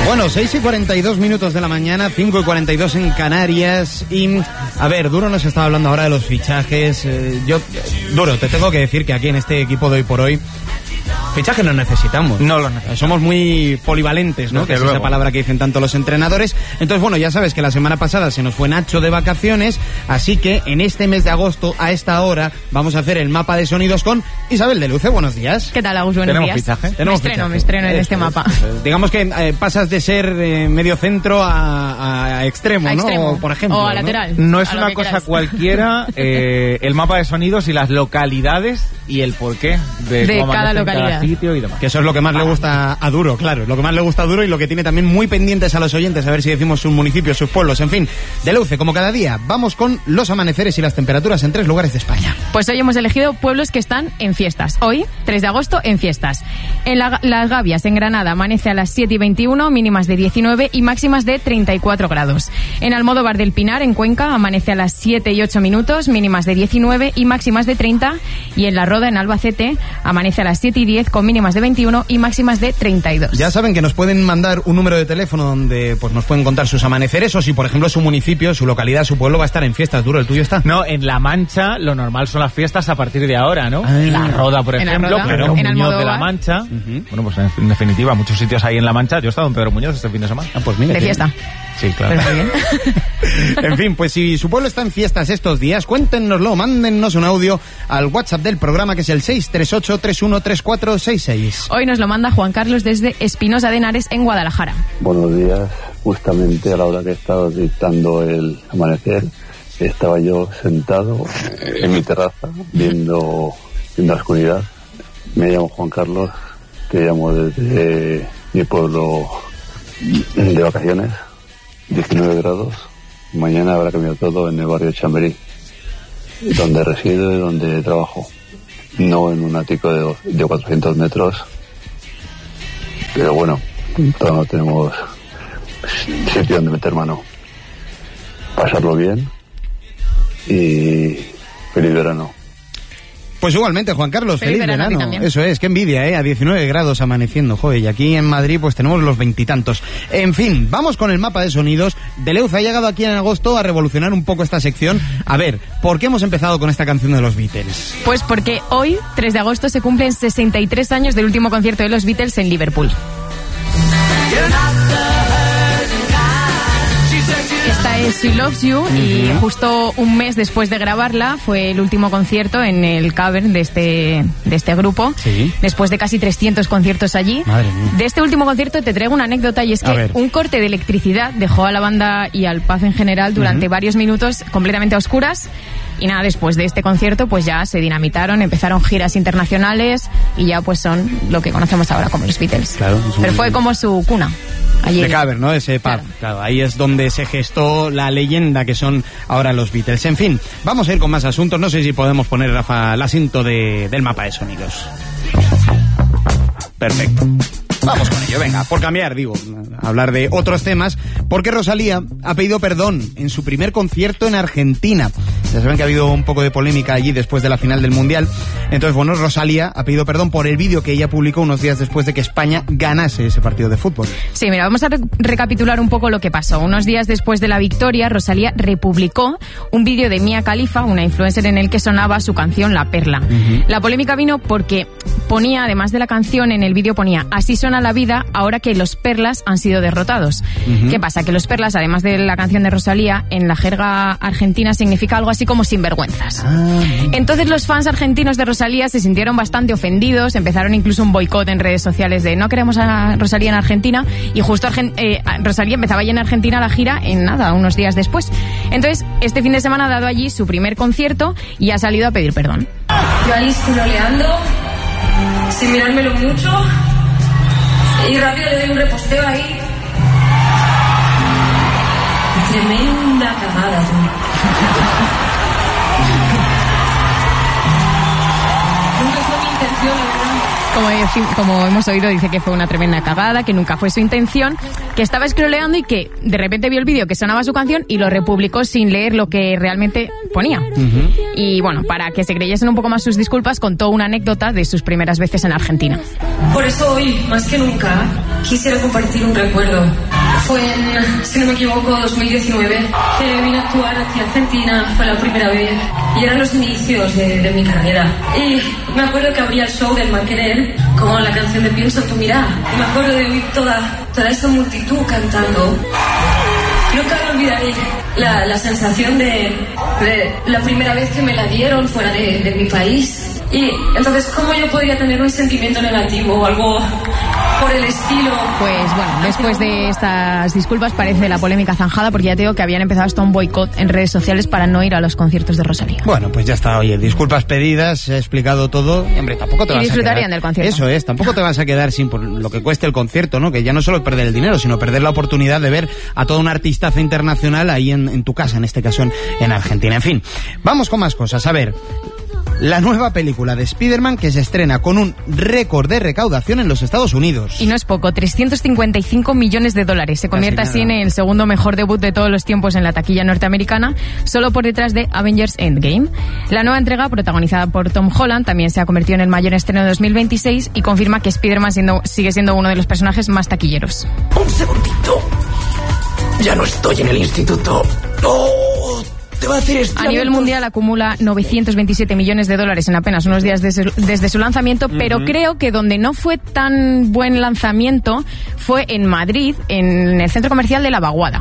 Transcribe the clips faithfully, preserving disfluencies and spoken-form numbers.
Bueno, seis y cuarenta y dos minutos de la mañana, cinco y cuarenta y dos en Canarias. Y, a ver, Duro nos estaba hablando ahora de los fichajes. Eh, yo, Duro, te tengo que decir que aquí en este equipo de hoy por hoy, fichajes no necesitamos. No los necesitamos. Somos muy polivalentes, ¿no? Desde que es luego. esa palabra que dicen tanto los entrenadores. Entonces, bueno, ya sabes que la semana pasada se nos fue Nacho de vacaciones, así que en este mes de agosto, a esta hora, vamos a hacer el mapa de sonidos con Isabel de Luce. Buenos días. ¿Qué tal, Agus? Buenos ¿Tenemos días. fichaje? Me Tenemos estreno, fichaje. me estreno en Eso este es. mapa. Digamos que eh, pasas de ser eh, medio centro a, a extremo, A ¿no? extremo. O, por ejemplo. O a ¿no? lateral. No es A lo una que cosa quieras. cualquiera, eh, el mapa de sonidos y las localidades y el porqué de, De cómo cada amanece en localidad. cada sitio y demás. Que eso es lo que más le gusta a Duro, claro. Lo que más le gusta a Duro y lo que tiene también muy pendientes a los oyentes, a ver si decimos sus municipios, sus pueblos, en fin. De Luce, como cada día, vamos con los amaneceres y las temperaturas en tres lugares de España. Pues hoy hemos elegido pueblos que están en fiestas. Hoy, tres de agosto, en fiestas. En la- Las Gavias, en Granada, amanece a las siete y veintiuno, mínimas de diecinueve y máximas de treinta y cuatro grados. En Almodóvar del Pinar, en Cuenca, amanece a las siete y ocho minutos, mínimas de diecinueve y máximas de treinta. Y en La Roda, en Albacete, amanece a las siete y diez con mínimas de veintiuno y máximas de treinta y dos. Ya saben que nos pueden mandar un número de teléfono donde pues nos pueden contar sus amaneceres o si, por ejemplo, su municipio, su localidad, su pueblo va a estar en fiestas. Duro, ¿el tuyo está? No, en La Mancha lo normal son las fiestas a partir de ahora, ¿no? Ah. La Roda, por En La ejemplo, Roda, Pedro en Muñoz de Almodóvar. La Mancha. Ujú. Bueno, pues en, en definitiva, muchos sitios ahí en La Mancha. Yo he estado en Pedro Muñoz este fin de semana. Ah, pues mira. De qué fiesta. bien. Sí, claro. Pues muy bien. En fin, pues si su pueblo está en fiestas estos días, cuéntenoslo, mándennos un audio al WhatsApp del programa, que es el seis tres ocho tres uno tres cuatro seis seis. Hoy nos lo manda Juan Carlos desde Espinosa de Henares, en Guadalajara. Buenos días. Justamente a la hora que estaba dictando el amanecer, estaba yo sentado en mi terraza viendo, viendo la oscuridad. Me llamo Juan Carlos, te llamo desde mi pueblo de vacaciones, diecinueve grados. Mañana habrá cambiado todo en el barrio Chamberí, donde resido y donde trabajo. No en un ático de, dos- de cuatrocientos metros, pero bueno, todavía no tenemos sitio donde meter mano. Pasarlo bien y feliz verano. Pues igualmente, Juan Carlos, Feliz feliz, verano a ti verano. también. Eso es, qué envidia, ¿eh? A diecinueve grados amaneciendo, joder, y aquí en Madrid pues tenemos los veintitantos. En fin, vamos con el mapa de sonidos. Deleuze ha llegado aquí en agosto a revolucionar un poco esta sección. A ver, ¿por qué hemos empezado con esta canción de los Beatles? Pues porque hoy, tres de agosto, se cumplen sesenta y tres años del último concierto de los Beatles en Liverpool. Esta es She Loves You y justo un mes después de grabarla fue el último concierto en el cavern de este, de este grupo. Sí. Después de casi trescientos conciertos allí. Madre mía. De este último concierto te traigo una anécdota y es A que ver. un corte de electricidad dejó a la banda y al pub en general durante Ujú. varios minutos completamente a oscuras. Y nada, después de este concierto pues ya se dinamitaron, empezaron giras internacionales y ya pues son lo que conocemos ahora como los Beatles. Claro, es un- Pero fue como su cuna. Allí. De Cavern, ¿no? Ese pub. Claro. Claro. Ahí es donde se gestó la leyenda que son ahora los Beatles. En fin, vamos a ir con más asuntos. No sé si podemos poner, Rafa, el asiento de, del mapa de sonidos. Perfecto. Vamos con ello, venga, por cambiar, digo, hablar de otros temas, porque Rosalía ha pedido perdón en su primer concierto en Argentina. Ya saben que ha habido un poco de polémica allí después de la final del Mundial. Entonces, bueno, Rosalía ha pedido perdón por el vídeo que ella publicó unos días después de que España ganase ese partido de fútbol. Sí, mira, vamos a re- recapitular un poco lo que pasó. Unos días después de la victoria, Rosalía republicó un vídeo de Mia Khalifa, una influencer, en el que sonaba su canción La Perla. Ujú. La polémica vino porque ponía, además de la canción, en el vídeo ponía "Así suena la vida ahora que los Perlas han sido derrotados". Ujú. ¿Qué pasa? Que los Perlas, además de la canción de Rosalía, en la jerga argentina significa algo así como sinvergüenzas. Ah, Entonces los fans argentinos de Rosalía se sintieron bastante ofendidos, empezaron incluso un boicot en redes sociales de no queremos a Rosalía en Argentina, y justo Argen- eh, Rosalía empezaba ya en Argentina la gira en nada, unos días después. Entonces este fin de semana ha dado allí su primer concierto y ha salido a pedir perdón. Yo ahí scrolleando, sin mirármelo mucho, y rápido le doy un reposteo ahí. Tremenda cagada, tú. Nunca fue mi intención, la verdad. Como, deci- como hemos oído, dice que fue una tremenda cagada, que nunca fue su intención, que estaba scrolleando y que de repente vio el vídeo que sonaba su canción y lo republicó sin leer lo que realmente ponía. Uh-huh. Y bueno, para que se creyesen un poco más sus disculpas, contó una anécdota de sus primeras veces en Argentina. Por eso hoy, más que nunca, quisiera compartir un recuerdo. Fue en, si no me equivoco, dos mil diecinueve, que vine a actuar aquí en Argentina, fue la primera vez, y eran los inicios de, de mi carrera. Y me acuerdo que abría el show del Mal Querer, como la canción de Pienso en tu mirada. Y me acuerdo de oír toda, toda esa multitud cantando. Nunca me olvidaré la, la sensación de, de la primera vez que me la dieron fuera de, de mi país. Y entonces, ¿cómo yo podría tener un sentimiento negativo o algo por el estilo? Pues bueno, después de estas disculpas parece la polémica zanjada, porque ya te digo que habían empezado hasta un boicot en redes sociales para no ir a los conciertos de Rosalía. Bueno, pues ya está, oye, disculpas pedidas, he explicado todo. Hombre, tampoco te y vas disfrutarían a quedar, del concierto. Eso es, tampoco te vas a quedar sin por lo que cueste el concierto, ¿no? Que ya no solo perder el dinero, sino perder la oportunidad de ver a toda una artistaza internacional ahí en, en tu casa, en este caso en, en Argentina. En fin, vamos con más cosas. A ver, la nueva película de Spider-Man que se estrena con un récord de recaudación en los Estados Unidos. Y no es poco, trescientos cincuenta y cinco millones de dólares. Se convierte así en el segundo mejor debut de todos los tiempos en la taquilla norteamericana, solo por detrás de Avengers Endgame. La nueva entrega, protagonizada por Tom Holland, también se ha convertido en el mayor estreno de dos mil veintiséis y confirma que Spider-Man siendo, sigue siendo uno de los personajes más taquilleros. Un segundito. Ya no estoy en el instituto. ¡Oh! A nivel mundial acumula novecientos veintisiete millones de dólares en apenas unos días desde, desde su lanzamiento, uh-huh. pero creo que donde no fue tan buen lanzamiento fue en Madrid, en el centro comercial de La Vaguada.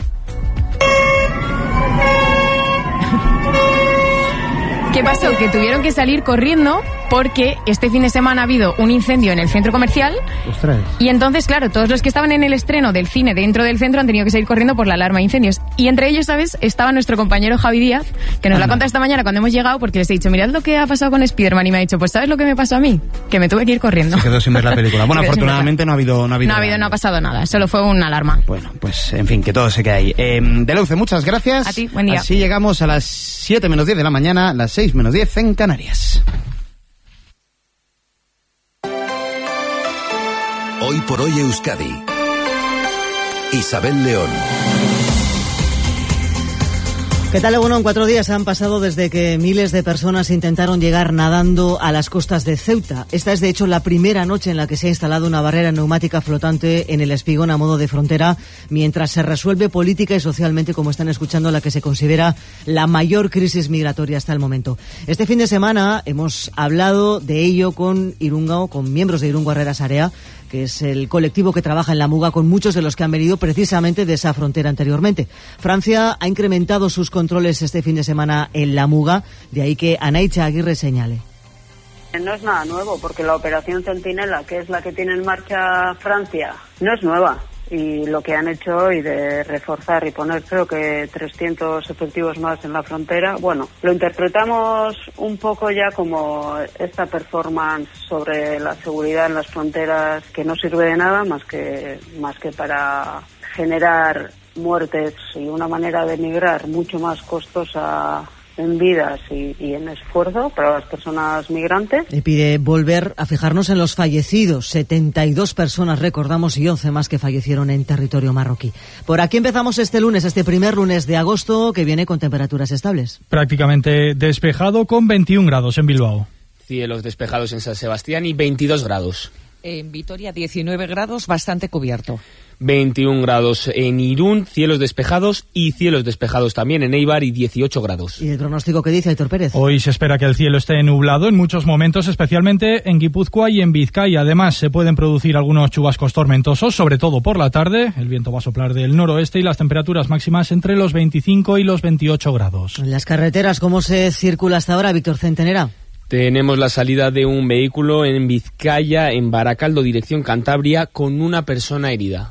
¿Qué pasó? Que tuvieron que salir corriendo porque este fin de semana ha habido un incendio en el centro comercial. ¡Ostras! Y entonces, claro, todos los que estaban en el estreno del cine dentro del centro han tenido que salir corriendo por la alarma de incendios. Y entre ellos, ¿sabes? Estaba nuestro compañero Javi Díaz, que nos Anda. lo ha contado esta mañana cuando hemos llegado, porque les he dicho, mirad lo que ha pasado con Spider-Man, y me ha dicho, pues ¿sabes lo que me pasó a mí? Que me tuve que ir corriendo. Se quedó sin ver la película. Bueno, afortunadamente no ha habido... No ha habido, no ha, habido, no ha pasado nada, solo fue una alarma. Bueno, pues en fin, que todo se quede ahí. Eh, Deleuze, muchas gracias. A ti, buen día. Así llegamos a las siete menos diez de la mañana, las seis menos diez en Canarias. Hoy por hoy Euskadi. Isabel León. ¿Qué tal, Egunon? Cuatro días han pasado desde que miles de personas intentaron llegar nadando a las costas de Ceuta. Esta es, de hecho, la primera noche en la que se ha instalado una barrera neumática flotante en el Espigón a modo de frontera, mientras se resuelve política y socialmente, como están escuchando, la que se considera la mayor crisis migratoria hasta el momento. Este fin de semana hemos hablado de ello con Irungo, con miembros de Irungo Harrera Sarea, que es el colectivo que trabaja en la Muga, con muchos de los que han venido precisamente de esa frontera anteriormente. Francia ha incrementado sus controles este fin de semana en la Muga, de ahí que Anaicha Aguirre señale. No es nada nuevo, porque la operación Centinela, que es la que tiene en marcha Francia, no es nueva. Y lo que han hecho hoy de reforzar y poner, creo que trescientos efectivos más en la frontera, bueno, lo interpretamos un poco ya como esta performance sobre la seguridad en las fronteras, que no sirve de nada más que, más que para generar muertes y una manera de migrar mucho más costosa en vidas y, y en esfuerzo para las personas migrantes. Y pide volver a fijarnos en los fallecidos. setenta y dos personas, recordamos, y once más que fallecieron en territorio marroquí. Por aquí empezamos este lunes, este primer lunes de agosto, que viene con temperaturas estables. Prácticamente despejado, con veintiún grados en Bilbao. Cielos despejados en San Sebastián y veintidós grados. En Vitoria, diecinueve grados, bastante cubierto. veintiún grados en Irún, cielos despejados, y cielos despejados también en Eibar y dieciocho grados. ¿Y el pronóstico qué dice Aitor Pérez? Hoy se espera que el cielo esté nublado en muchos momentos, especialmente en Guipúzcoa y en Vizcaya. Además, se pueden producir algunos chubascos tormentosos, sobre todo por la tarde. El viento va a soplar del noroeste y las temperaturas máximas entre los veinticinco y los veintiocho grados. En las carreteras, ¿cómo se circula hasta ahora, Víctor Centenera? Tenemos la salida de un vehículo en Vizcaya, en Baracaldo, dirección Cantabria, con una persona herida.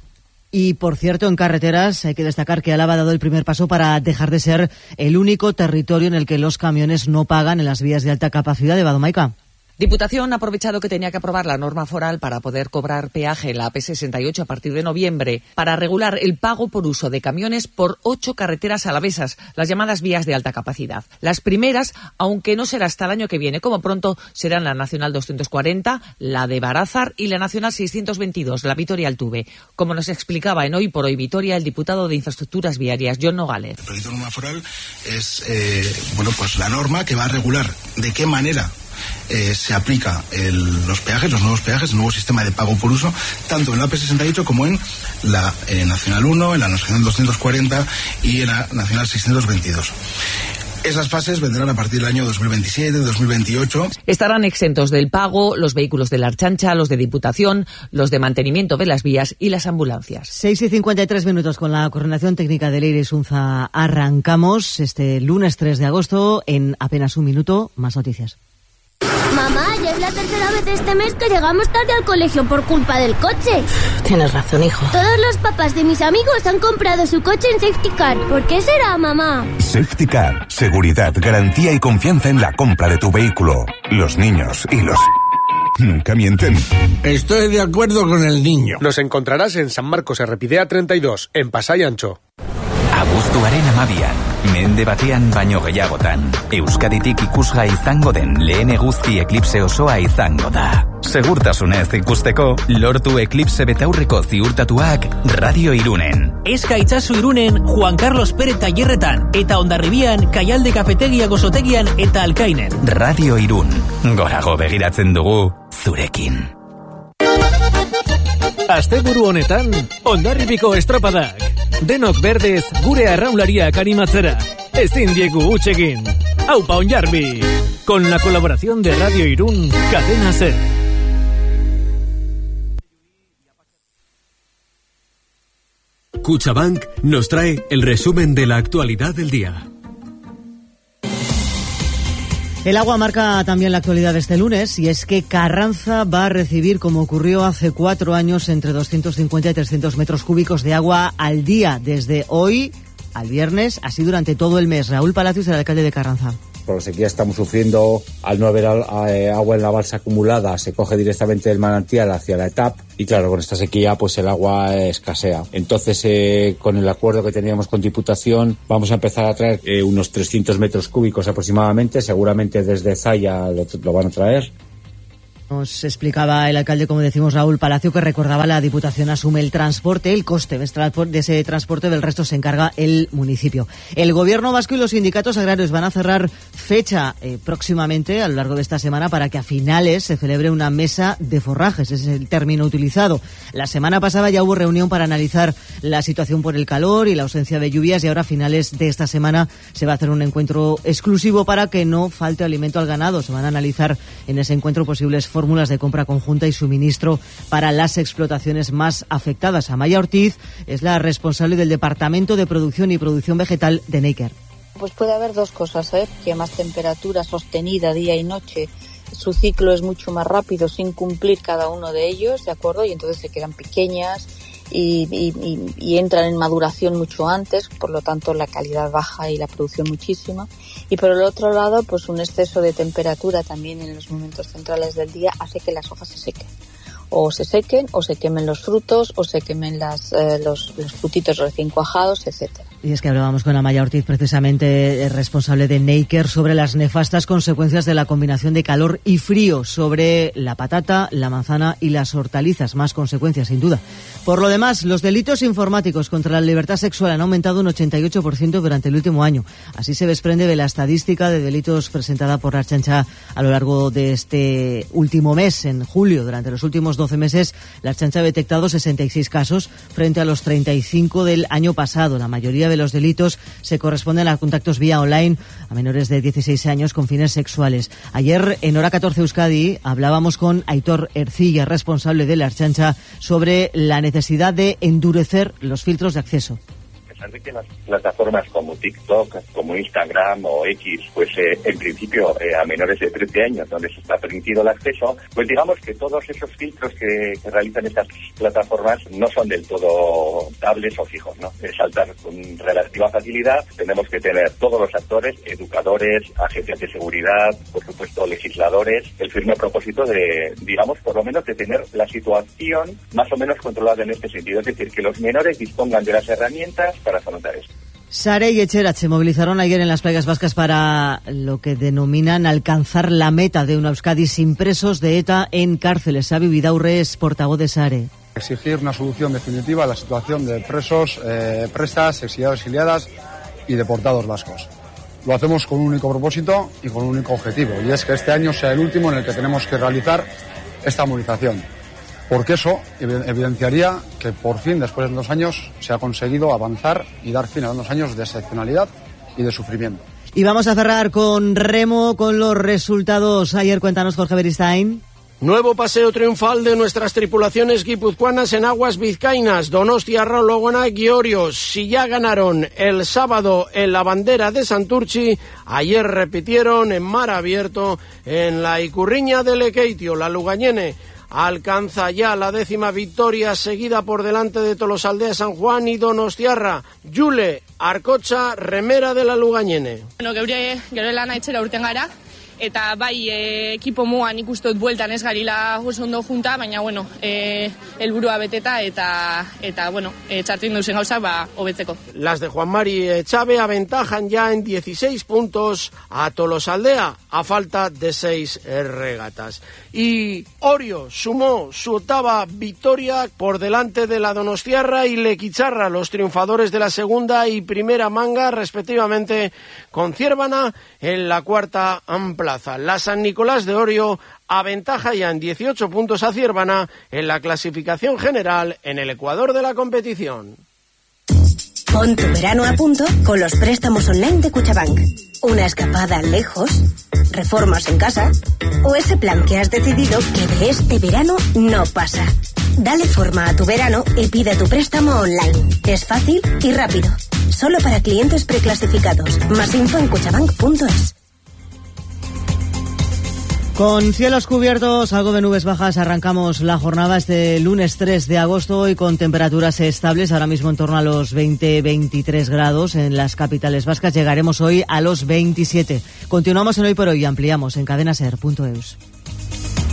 Y, por cierto, en carreteras hay que destacar que Álava ha dado el primer paso para dejar de ser el único territorio en el que los camiones no pagan en las vías de alta capacidad de Badomaica. Diputación ha aprovechado que tenía que aprobar la norma foral para poder cobrar peaje en la A P sesenta y ocho a partir de noviembre para regular el pago por uso de camiones por ocho carreteras alavesas, las llamadas vías de alta capacidad. Las primeras, aunque no será hasta el año que viene, como pronto, serán la Nacional doscientos cuarenta, la de Barázar y la Nacional seiscientos veintidós, la Vitoria-Altuve. Como nos explicaba en Hoy por Hoy Vitoria el diputado de Infraestructuras Viarias, John Nogales. El proyecto de norma foral es eh, bueno, pues la norma que va a regular de qué manera Eh, se aplica el, los peajes, los nuevos peajes, el nuevo sistema de pago por uso, tanto en la A P sesenta y ocho como en la eh, Nacional uno, en la Nacional doscientos cuarenta y en la Nacional seiscientos veintidós. Esas fases vendrán a partir del año dos mil veintisiete, dos mil veintiocho. Estarán exentos del pago los vehículos de la Ertzaintza, los de Diputación, los de mantenimiento de las vías y las ambulancias. seis y cincuenta y tres minutos con la coordinación técnica de Leire Sunza. Arrancamos este lunes tres de agosto en apenas un minuto. Más noticias. Mamá, ya es la tercera vez este mes que llegamos tarde al colegio por culpa del coche. Tienes razón, hijo. Todos los papás de mis amigos han comprado su coche en Safety Car. ¿Por qué será, mamá? Safety Car. Seguridad, garantía y confianza en la compra de tu vehículo. Los niños y los... nunca mienten. Estoy de acuerdo con el niño. Nos encontrarás en San Marcos Errepidea treinta y dos, en Pasai Antxo. Abuztuaren amabian, mende batean baino gehiagotan, Euskaditik ikusga izango den lehen eguzki eklipse osoa izango da. Segurtasunez ikusteko, lortu eklipse betaurreko ziurtatuak Radio Irunen. Eska itzazu Irunen Juan Carlos Pérez Tailerretan, eta Hondarribian Kaialde Kafetegia Gozotegian eta Alkainen. Radio Irun, gorago begiratzen dugu zurekin. Asteburu honetan, Hondarribiko estropadak. Denok berdez gure arraunlariak animatzera. Ezin diegu utxegin. Aupa Ondarbi. Con la colaboración de Radio Irún, Cadena Ser. Cuchabank nos trae el resumen de la actualidad del día. El agua marca también la actualidad de este lunes, y es que Carranza va a recibir, como ocurrió hace cuatro años, entre doscientos cincuenta y trescientos metros cúbicos de agua al día, desde hoy al viernes, así durante todo el mes. Raúl Palacios, el alcalde de Carranza. Por la sequía estamos sufriendo, al no haber agua en la balsa acumulada, se coge directamente del manantial hacia la E T A P, y claro, con esta sequía pues el agua escasea. Entonces, eh, con el acuerdo que teníamos con Diputación, vamos a empezar a traer eh, unos trescientos metros cúbicos aproximadamente, seguramente desde Zaya lo, lo van a traer. Nos explicaba el alcalde, como decimos, Raúl Palacio, que recordaba la Diputación asume el transporte, el coste de ese transporte, del resto se encarga el municipio. El gobierno vasco y los sindicatos agrarios van a cerrar fecha eh, próximamente, a lo largo de esta semana, para que a finales se celebre una mesa de forrajes, ese es el término utilizado. La semana pasada ya hubo reunión para analizar la situación por el calor y la ausencia de lluvias, y ahora a finales de esta semana se va a hacer un encuentro exclusivo para que no falte alimento al ganado. Se van a analizar en ese encuentro posibles fórmulas de compra conjunta y suministro para las explotaciones más afectadas. Amaya Ortiz es la responsable del Departamento de Producción y Producción Vegetal de Neiker. Pues puede haber dos cosas, ¿eh? Que más temperatura sostenida día y noche, su ciclo es mucho más rápido sin cumplir cada uno de ellos, ¿de acuerdo? Y entonces se quedan pequeñas y, y, y, y entran en maduración mucho antes, por lo tanto la calidad baja y la producción muchísima. Y por el otro lado, pues un exceso de temperatura también en los momentos centrales del día hace que las hojas se sequen. O se sequen, o se quemen los frutos, o se quemen las, eh, los, los frutitos recién cuajados, etcétera. Y es que hablábamos con Amaya Ortiz, precisamente responsable de Neiker, sobre las nefastas consecuencias de la combinación de calor y frío sobre la patata, la manzana y las hortalizas. Más consecuencias, sin duda. Por lo demás, los delitos informáticos contra la libertad sexual han aumentado un ochenta y ocho por ciento durante el último año. Así se desprende de la estadística de delitos presentada por la Ertzaintza a lo largo de este último mes. En julio, durante los últimos doce meses, la Ertzaintza ha detectado sesenta y seis casos frente a los treinta y cinco del año pasado. La mayoría de los delitos se corresponden a contactos vía online a menores de dieciséis años con fines sexuales. Ayer, en Hora catorce Euskadi, hablábamos con Aitor Ercilla, responsable de la Ertzaintza, sobre la necesidad de endurecer los filtros de acceso. pesar de que las plataformas como TikTok, como Instagram o X, pues eh, en principio eh, a menores de trece años, donde se está permitido el acceso, pues digamos que todos esos filtros que, que realizan estas plataformas no son del todo estables o fijos, ¿no? Es saltar con relativa facilidad. Tenemos que tener todos los actores, educadores, agentes de seguridad, por supuesto legisladores, el firme propósito de, digamos, por lo menos de tener la situación más o menos controlada en este sentido, es decir, que los menores dispongan de las herramientas para afrontar esto. Sare y Etxerat se movilizaron ayer en las playas vascas para lo que denominan alcanzar la meta de una Euskadi sin presos de ETA en cárceles. Xavi Vidaurre es portavoz de Sare. Exigir una solución definitiva a la situación de presos, eh, presas, exiliados, exiliadas y deportados vascos. Lo hacemos con un único propósito y con un único objetivo, y es que este año sea el último en el que tenemos que realizar esta movilización. Porque eso evidenciaría que por fin, después de dos años, se ha conseguido avanzar y dar fin a dos años de excepcionalidad y de sufrimiento. Y vamos a cerrar con remo, con los resultados. Ayer, cuéntanos, Jorge Beristain. Nuevo paseo triunfal de nuestras tripulaciones guipuzcoanas en aguas vizcaínas. Donostia, Logonak y Orios. Si ya ganaron el sábado en la bandera de Santurchi, ayer repitieron en mar abierto en la Icurriña de Lekeitio. La Lugañene alcanza ya la décima victoria, seguida por delante de Tolosaldea, San Juan y Donostiarra. Jule Arcocha, remera de la Lugañene. Bueno, geure, geure lana etxera urten gara, eta bai e, ekipo muan ikustot bueltan ez garila oso ondo junta, baina bueno, e, helburua beteta eta eta bueno, e, txartin duzen gauza ba hobetzeko. Las de Juan Mari Chave aventajan ya en dieciséis puntos a Tolosaldea a falta de seis regatas. Y Orio sumó su octava victoria por delante de la Donostiarra y Lequicharra, los triunfadores de la segunda y primera manga, respectivamente, con Ciérvana en la cuarta plaza. La San Nicolás de Orio aventaja ya en dieciocho puntos a Ciérvana en la clasificación general en el ecuador de la competición. Pon tu verano a punto con los préstamos online de Cuchabank. Una escapada lejos, reformas en casa o ese plan que has decidido que de este verano no pasa. Dale forma a tu verano y pide tu préstamo online. Es fácil y rápido. Solo para clientes preclasificados. Más info en cuchabank punto es. Con cielos cubiertos, algo de nubes bajas, arrancamos la jornada este lunes tres de agosto y con temperaturas estables, ahora mismo en torno a los veinte a veintitrés grados en las capitales vascas. Llegaremos hoy a los veintisiete. Continuamos en Hoy por Hoy y ampliamos en cadena ser punto eus.